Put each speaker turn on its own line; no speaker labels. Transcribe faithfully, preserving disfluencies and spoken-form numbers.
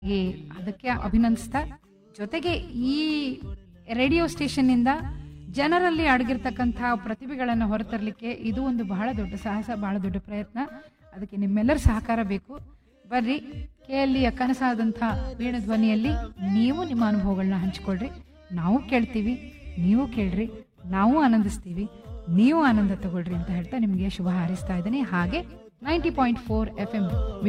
ಈ ಅದಕ್ಕೆ ಅಭಿನಂದಿಸ್ತಾ, ಜೊತೆಗೆ ಈ ರೇಡಿಯೋ ಸ್ಟೇಷನ್ನಿಂದ ಜನರಲ್ಲಿ ಅಡಗಿರ್ತಕ್ಕಂಥ ಪ್ರತಿಭೆಗಳನ್ನು ಹೊರತರಲಿಕ್ಕೆ ಇದು ಒಂದು ಬಹಳ ದೊಡ್ಡ ಸಾಹಸ, ಬಹಳ ದೊಡ್ಡ ಪ್ರಯತ್ನ. ಅದಕ್ಕೆ ನಿಮ್ಮೆಲ್ಲರ ಸಹಕಾರ ಬೇಕು. ಬರ್ರಿ, ಕೆ ಎಲ್ ಇಯ ಕನಸಾದಂಥ ವೀಣ ಧ್ವನಿಯಲ್ಲಿ ನೀವು ನಿಮ್ಮ ಅನುಭವಗಳನ್ನ ಹಂಚಿಕೊಳ್ರಿ. ನಾವು ಕೇಳ್ತೀವಿ, ನೀವು ಕೇಳ್ರಿ, ನಾವು ಆನಂದಿಸ್ತೀವಿ, ನೀವು ಆನಂದ ತಗೊಳ್ರಿ ಅಂತ ಹೇಳ್ತಾ ನಿಮಗೆ ಶುಭ ಹಾರೈಸ್ತಾ ಇದ್ದೀನಿ. ಹಾಗೆ ninety point four F M